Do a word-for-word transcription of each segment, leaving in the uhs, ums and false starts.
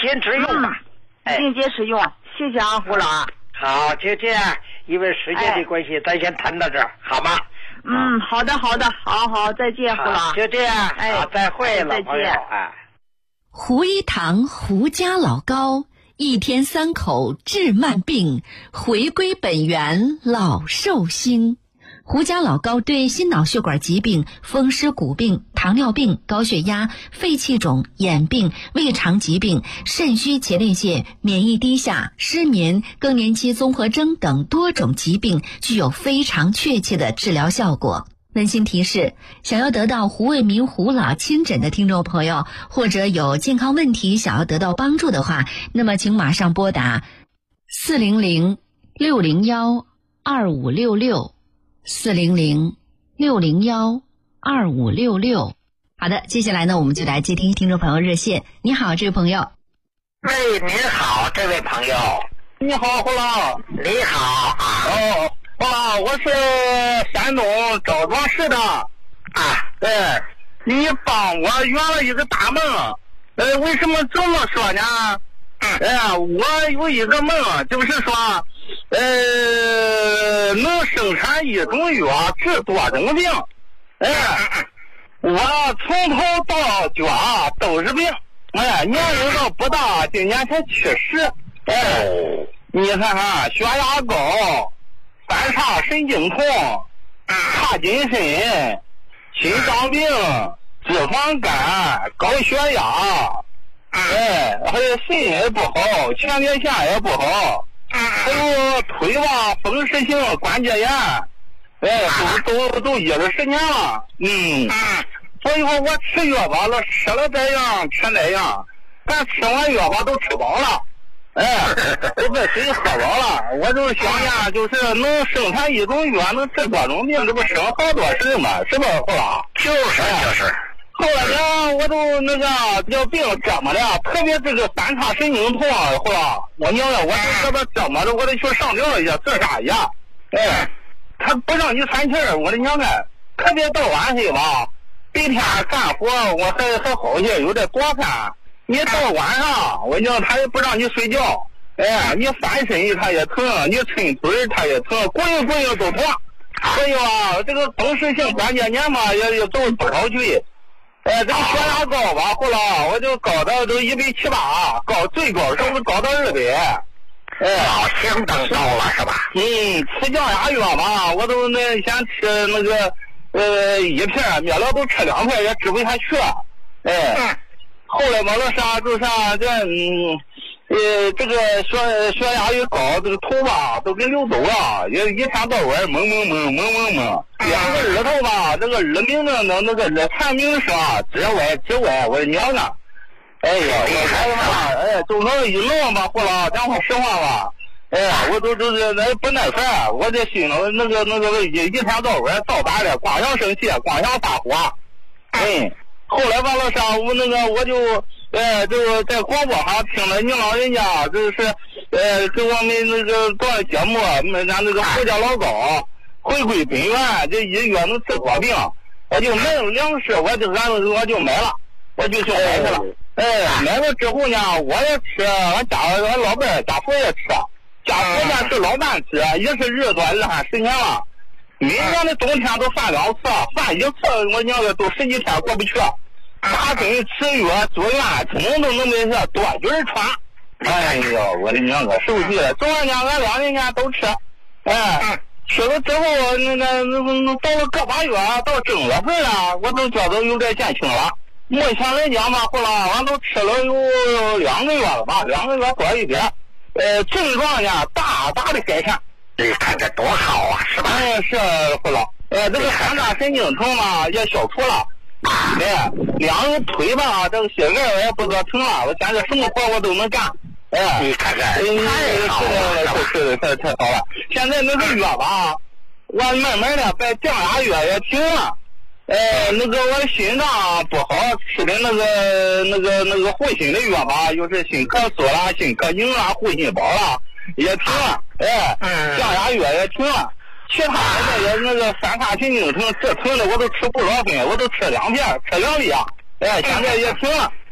坚持用吧。 嗯、一定坚持用。谢谢啊，胡老。 好，就这样，因为时间的关系，哎、咱先谈到这儿，好吗？ 嗯，好的，好的，好好，再见，胡老。 就这样， 哎， 好，再会了， 再见。 哎。 胡一堂胡家老高，一天三口治慢病，回归本源老寿星。胡家老高对心脑血管疾病、风湿骨病、糖尿病、高血压、肺气肿、眼病、胃肠疾病、肾虚前列腺、免疫低下、失眠、更年期综合征等多种疾病具有非常确切的治疗效果。温馨提示，想要得到胡卫民胡老亲诊的听众朋友，或者有健康问题想要得到帮助的话，那么请马上拨打四零零六零幺二五六六四零零六零幺二五六六。好的，接下来呢，我们就来接听听众朋友热线。你好，这位朋友。 喂，您好，这位朋友。 你好，胡老。 你好啊。 哦。啊，我是山东枣庄市的啊，对，你帮我圆了一个大梦，呃，为什么这么说呢？哎，我有一个梦，就是说，呃，能生产一种药治多种病，哎，我从头到脚都是病，哎，年龄都不大，今年才七十，哎，你看看血压高。三叉神经痛、帕金森、心脏病、脂肪肝、高血压，哎，还有肾也不好，前列腺也不好，还有腿吧风湿性关节炎，哎，都都都一二十年了，嗯，所以说我吃药吧，了吃了这样吃那样，但吃完药吧都吃饱了。哎，我这水喝饱了，我就想呀，就是能生产一种药，能治多种病，这不省好多事嘛，是不是？后来就是就是。 后来呢，我都那个这病折磨的，特别这个三叉神经痛，后来我娘呀，我就这个折磨的，我得去上吊一下，自杀一下。哎，他不让你喘气儿，我的娘哎，特别到晚黑吧，白天干活我还还好些，有点多饭。你到晚上，我讲他也不让你睡觉，哎，你翻身他也疼，你抻腿他也疼，滚一滚都疼。所以啊，这个风湿性关节炎嘛，也也走不好去。哎，这个血压高吧，后来我就高到都一百七八，高最高时候高到二百。哎， 相当高了是吧？ 嗯，吃降压药嘛，我都那先吃那个呃一片，灭了都吃两片也治不下去。哎。嗯后来嘛，那啥就啥这嗯呃这个血血压一高，这个头吧都跟流走了，也一天到晚蒙蒙蒙蒙蒙蒙，两个耳朵吧，这个耳鸣的那那个耳蝉鸣声直歪直歪，我的娘啊！哎呀，我孩子嘛，哎，就那一弄吧，后来讲话实话吧，哎呀，我都都是那不耐烦，我这心里那个那个一一天到晚造打的，光想生气，光想发火，嗯。后来完了上午那个我就呃就在广播上听了你老人家就是呃给我们那个做节目，咱那个胡家老高回归本源，这一药能治多病，我就买了粮食，我就俺我就买了，我就去买去了。哎，买了之后呢，我也吃，俺家俺老伴家婆也吃，家婆呢是老伴吃，也是日多二三十年了。每年的冬天都犯两次，犯一次我娘的都十几天过不去。打针吃药住院，通通都没事，多菌传。哎呦，我的娘个手机了！昨天俺两人家都吃，哎，吃了之后那个那到了个把月，到正月份了，我都觉得有点减轻了。目前来讲嘛，后来俺都吃了有两个月了吧，两个月多一点，呃，症状呢大大的改善。 你看这多好啊，是吧？ 哎，是后来，呃，这个三叉神经痛嘛也消除了。哎，两个腿吧，这个膝盖也不得疼了，我现在什么活我都能干。哎， 你看看， 太好了，是太太好了。现在那个药吧，我慢慢的把降压药也停了。呃，那个我心脏不好，吃的那个那个那个护心的药吧，又是心咳嗽啦、心咳宁啦、护心宝啦，也停了。哎，降压药也停了。其他的也那个三叉神经疼，这疼的我都吃不少分，我都吃两片，吃两粒啊。哎，现在也停了。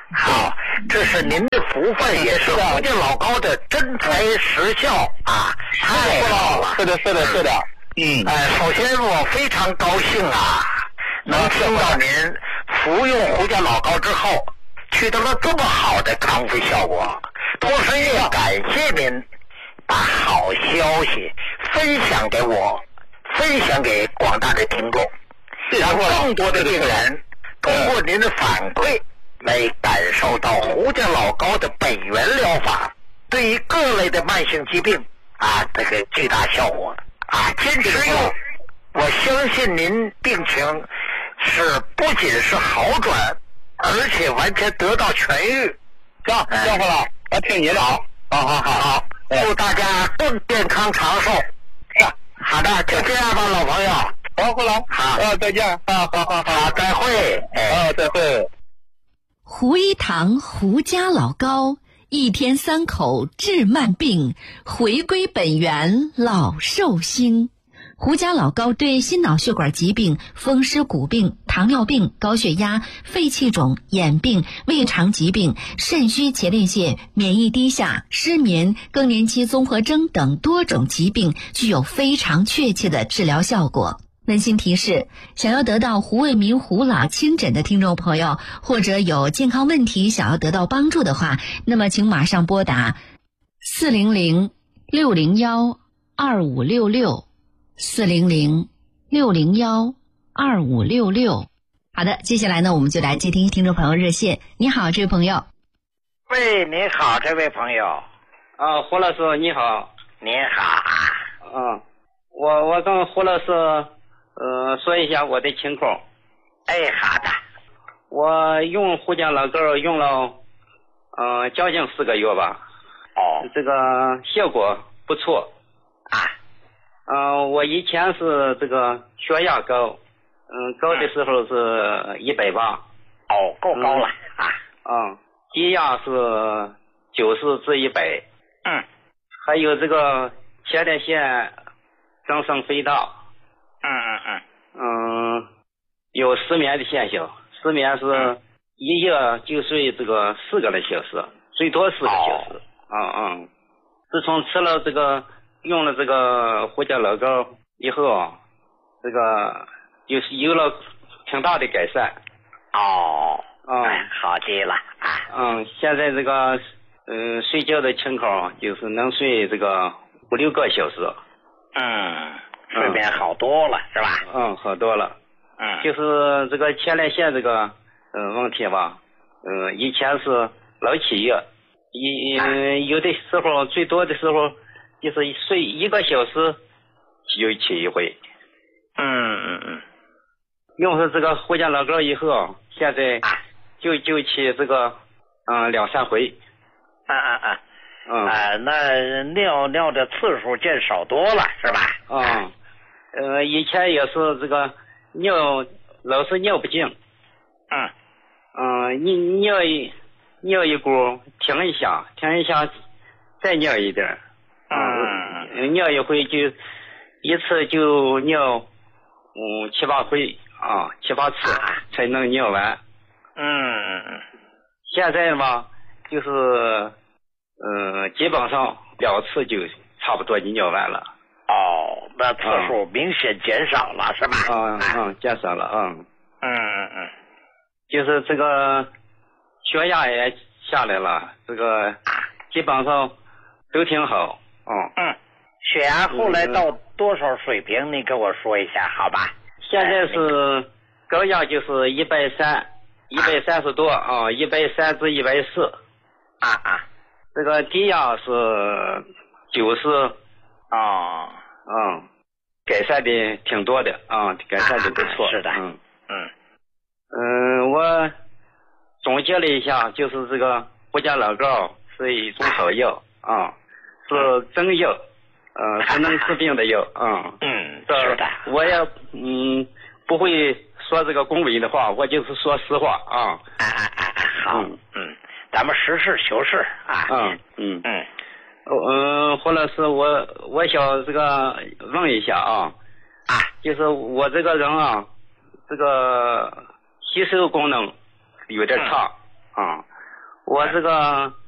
好，这是您的福分，也是福建老高的真材实效啊！太好了， 是的，是的，是的。嗯。 哎，首先我非常高兴啊，能听到您服用胡家老高之后取得了这么好的康复效果，同时也感谢您把好消息分享给我，分享给广大的听众，让更多的病人通过您的反馈来感受到胡家老高的本源疗法对于各类的慢性疾病啊这个巨大效果啊，坚持用，我相信您病情是不仅是好转，而且完全得到痊愈。 行，师傅了，我听你的。好， 好好好好，祝大家更健康长寿。 是， 好的，就这样吧，老朋友。 好，胡老， 好， 呃，再见。啊，好好好， 好，再会。 啊，再会。 胡一堂胡家老高，一天三口治慢病，回归本源老寿星。胡家老高对心脑血管疾病、风湿骨病、糖尿病、高血压、肺气肿、眼病、胃肠疾病、肾虚前列腺、免疫低下、失眠、更年期综合征等多种疾病具有非常确切的治疗效果。温馨提示，想要得到胡卫民胡老亲诊的听众朋友，或者有健康问题想要得到帮助的话，那么请马上拨打四零零六零幺二五六六四零零六零幺二五六六。好的，接下来呢，我们就来接听听众朋友热线。你好，这位朋友。 喂，你好，这位朋友。 啊，胡老师你好。 你好。 嗯，我我跟胡老师呃说一下我的情况。 哎，好的。 我用胡家老高用了呃将近四个月吧。 哦。 这个效果不错。 啊。 呃，我以前是这个血压高，嗯，高的时候是一百八。 哦，够高了、嗯、啊。 嗯，低压是九十至一百。 嗯。 还有这个前列腺增生肥大。 嗯嗯嗯。 嗯，有失眠的现象，失眠是一夜就睡这个四个来小时，最多四个小时。嗯、哦、嗯。自从吃了这个。用了这个胡家老高以后啊，这个就是有了挺大的改善。 哦， 嗯， 哎、好极了啊。 嗯，现在这个呃睡觉的情况就是能睡这个五六个小时。 嗯，睡眠好多了、嗯、是吧？ 嗯，好多了。 嗯， 就是这个前列腺这个呃问题吧，嗯、呃，以前是老起夜，一、呃、有的时候最多的时候。就是睡一个小时就起一回。 嗯嗯嗯。 用上这个胡家老高以后，现在就就起这个嗯两三回。 嗯嗯嗯。 嗯。 啊，那尿尿的次数减少多了是吧？ 嗯。呃，以前也是这个尿老是尿不尽。 嗯。 嗯，你尿一尿一股停一下，停一下再尿一点。嗯，尿一回就一次就尿嗯七八回啊，七八次才能尿完。 嗯嗯。 现在嘛，就是呃基本上两次就差不多你尿完了。 哦，那次数明显减少了、嗯、是吧？ 嗯嗯，减少了嗯。 嗯嗯嗯。 就是这个血压也下来了，这个基本上都挺好。 嗯嗯，血压后来到多少水平？你跟我说一下，好吧？ 现在是高压就是一百三，一百三十多啊，一百三至一百四。 啊啊， 这个低压是九十。 哦， 嗯，改善的挺多的啊，改善的不错。 啊、是的， 嗯嗯嗯，我总结了一下，就是这个胡家老高是一种好药啊。是真药，呃，是能治病的药，嗯， 嗯，是的， 我也嗯不会说这个恭维的话，我就是说实话啊。 啊啊啊啊，好，嗯嗯，咱们实事求是啊。 嗯嗯嗯， 嗯，胡老师，我我想这个问一下啊， 啊， 就是我这个人啊，这个吸收功能有点差、嗯、啊， 我这个